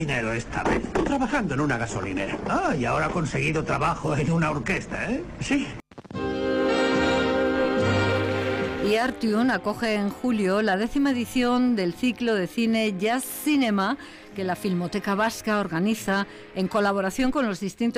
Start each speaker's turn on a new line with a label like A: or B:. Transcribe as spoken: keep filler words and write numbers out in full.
A: dinero esta vez, trabajando en una gasolinera. Ah, y ahora ha conseguido trabajo en una orquesta, ¿eh? Sí.
B: Y Artium acoge en julio la décima edición del ciclo de cine Jazz Cinema que la Filmoteca Vasca organiza en colaboración con los distintos